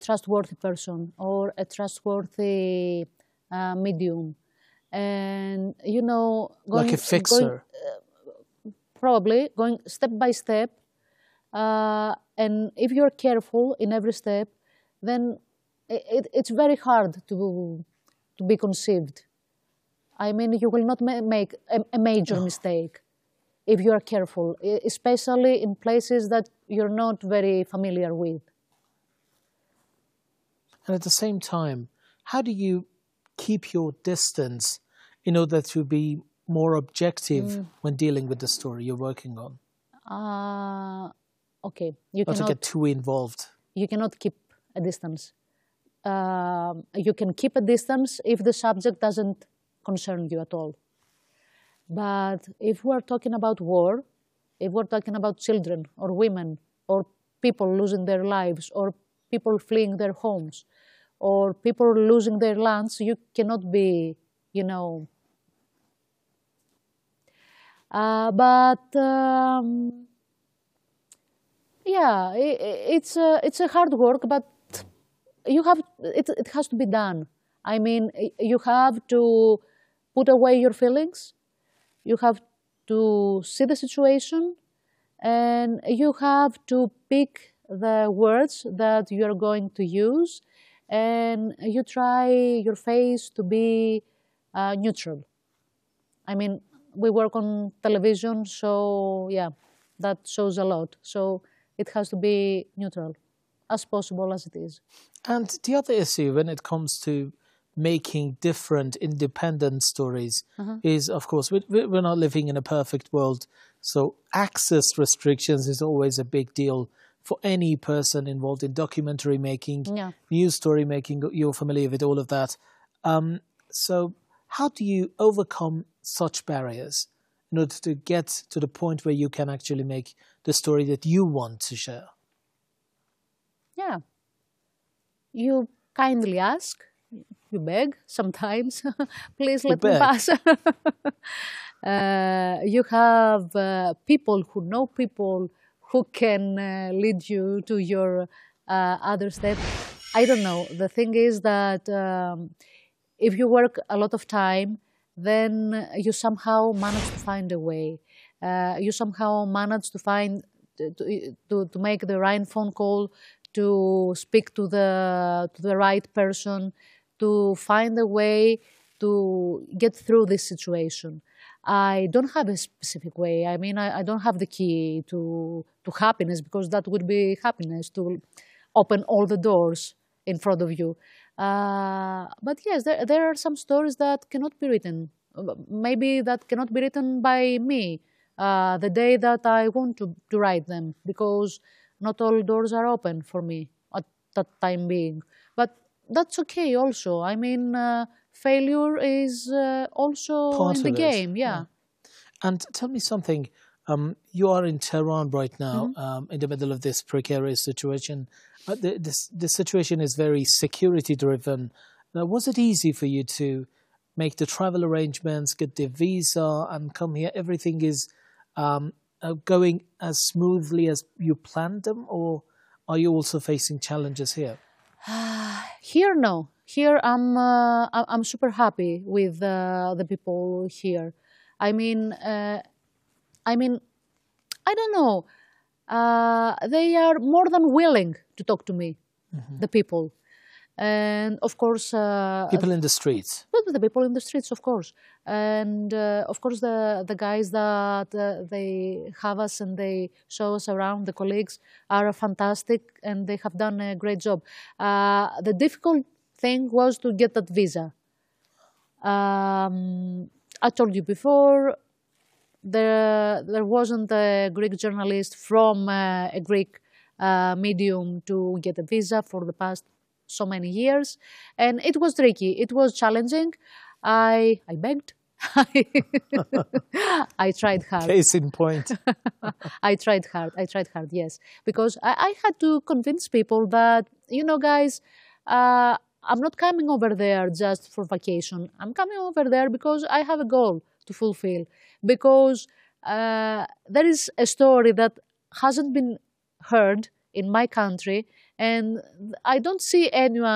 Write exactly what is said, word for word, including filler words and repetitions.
trustworthy person or a trustworthy uh, medium. And, you know, going, like a fixer. Going, uh, probably going step by step. Uh, and if you're careful in every step, then it, it's very hard to, to be conceived. I mean, you will not ma make a, a major oh. mistake if you are careful, especially in places that you're not very familiar with. And at the same time, how do you keep your distance in order to be more objective mm. when dealing with the story you're working on? Uh, okay. You Not cannot, to get too involved. You cannot keep a distance. Uh, you can keep a distance if the subject doesn't concern you at all. But if we're talking about war, if we're talking about children or women or people losing their lives or people fleeing their homes or people losing their lands, you cannot be, you know. Uh, but um, yeah, it, it's a, it's a hard work, but you have it, it has to be done. I mean, you have to put away your feelings. You have to see the situation, and you have to pick the words that you are going to use, and you try your face to be uh, neutral. I mean, we work on television, so yeah, that shows a lot. So it has to be neutral, as possible as it is. And the other issue when it comes to making different independent stories uh-huh. is, of course, we, we're not living in a perfect world. So access restrictions is always a big deal for any person involved in documentary making, yeah. news story making. You're familiar with all of that. Um, so how do you overcome such barriers in order to get to the point where you can actually make the story that you want to share? Yeah. You kindly ask. You beg sometimes, please let me pass. uh, you have uh, people who know people who can uh, lead you to your uh, other step. I don't know. The thing is that um, if you work a lot of time, then you somehow manage to find a way. Uh, you somehow manage to find, to, to, to make the right phone call, to speak to the, to the right person, to find a way to get through this situation. I don't have a specific way. I mean, I, I don't have the key to, to happiness, because that would be happiness, to open all the doors in front of you. Uh, but yes, there, there are some stories that cannot be written. Maybe that cannot be written by me uh, the day that I want to, to write them, because not all doors are open for me at that time being. But that's okay also. I mean, uh, failure is uh, also Part in the of game, it. yeah. yeah. And tell me something. Um, you are in Tehran right now, Mm-hmm. um, in the middle of this precarious situation. Uh, the, this, this situation is very security-driven. Now, was it easy for you to make the travel arrangements, get the visa, and come here? Everything is um, uh, going as smoothly as you planned them, or are you also facing challenges here? Here, no. Here, I'm uh, I'm super happy with uh, the people here. I mean, uh, I mean, I don't know. Uh, they are more than willing to talk to me, mm-hmm. the people, and of course, uh, people in the streets. The people in the streets, of course, and uh, of course the the guys that uh, they have us and they show us around. The colleagues are fantastic, and they have done a great job. Uh, the difficult thing was to get that visa. Um, I told you before. There, there wasn't a Greek journalist from uh, a Greek uh, medium to get a visa for the past so many years, and it was tricky. It was challenging. I I begged. I tried hard. Case in point. I tried hard. I tried hard. Yes, because I, I had to convince people that, you know, guys, uh, I'm not coming over there just for vacation. I'm coming over there because I have a goal to fulfill. Because uh, there is a story that hasn't been heard in my country, And I don't see anyone